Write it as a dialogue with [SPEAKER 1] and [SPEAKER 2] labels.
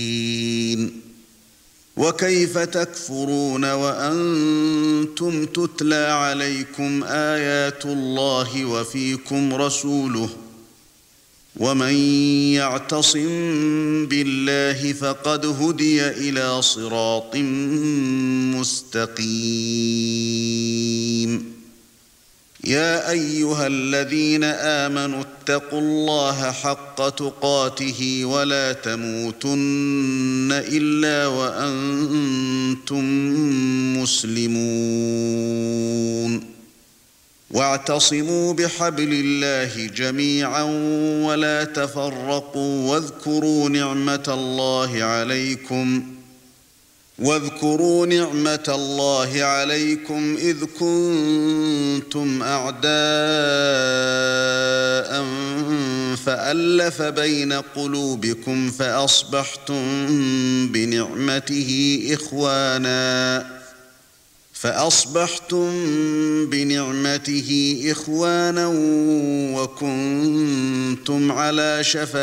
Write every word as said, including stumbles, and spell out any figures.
[SPEAKER 1] وكيف تكفرون وأنتم تتلى عليكم آيات الله وفيكم رسوله ومن يعتصم بالله فقد هدي إلى صراط مستقيم يا أيها الذين آمنوا اتقوا الله حق تقاته ولا تموتن إلا وأنتم مسلمون واعتصموا بحبل الله جميعا ولا تفرقوا واذكروا نعمة الله عليكم واذكروا نعمة الله عليكم إذ كنتم أعداء فألف بين قلوبكم فأصبحتم بنعمته إخوانا فأصبحتم بنعمته إخوانا وكنتم على شفا